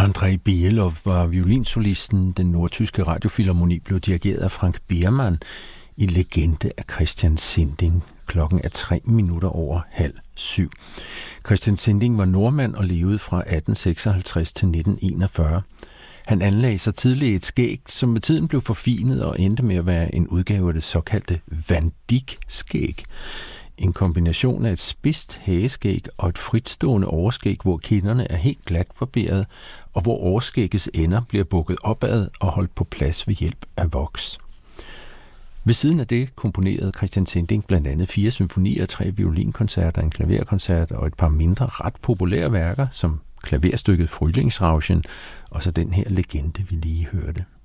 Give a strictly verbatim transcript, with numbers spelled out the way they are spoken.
Andrei Bielov var violinsolisten. Den nordtyske radiofilharmoni blev dirigeret af Frank Biermann i Legende af Christian Sinding. Klokken er tre minutter over halv syv. Christian Sinding var nordmand og levede fra atten seksoghalvtreds til nitten enogfyrre. Han anlagde sig tidligt et skæg, som med tiden blev forfinet og endte med at være en udgave af det såkaldte Van Dyck-skæg. En kombination af et spidst hageskæg og et fritstående overskæg, hvor kinderne er helt glat barberet, og hvor overskæggets ender bliver bukket opad og holdt på plads ved hjælp af voks. Ved siden af det komponerede Christian Sinding blandt andet fire symfonier, tre violinkoncerter, en klaverkoncert og et par mindre ret populære værker, som klaverstykket Frühlingsrauschen og så den her legende, vi lige hørte.